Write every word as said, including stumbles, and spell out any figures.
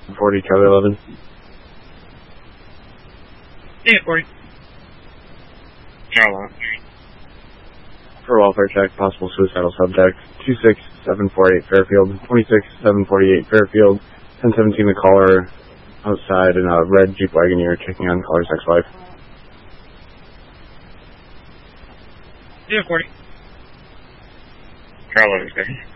forty, Charlie eleven. Yeah, forty. Charlie. For welfare check, possible suicidal subject, two six seven four eight Fairfield, twenty-six seven forty-eight Fairfield, ten seventeen the caller outside in a red Jeep Wagoneer checking on caller's ex-wife. Yeah, forty. Charlie,